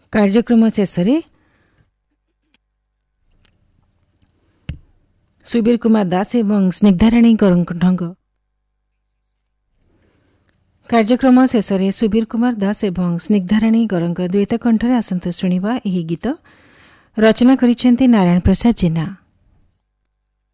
କାର୍ଯ୍ୟକ୍ରମ ଶେଷରେ ସୁବୀର କୁମାର ଦାସ ଏବଂ ସ୍ନିଗ୍ଧାରାଣୀ କଣ୍ଠଙ୍କ କାର୍ଯ୍ୟକ୍ରମ ଶେଷରେ ସୁବୀର କୁମାର ଦାସ ଏବଂ ସ୍ନିଗ୍ଧାରାଣୀ କରଙ୍କ ଦ୍ୱୈତ କଣ୍ଠରେ ଆସନ୍ତୁ ଶୁଣିବା ଏହି ଗୀତ। ରଚନା କରିଛନ୍ତି ନାରାୟଣ ପ୍ରସାଦ ଜେନା।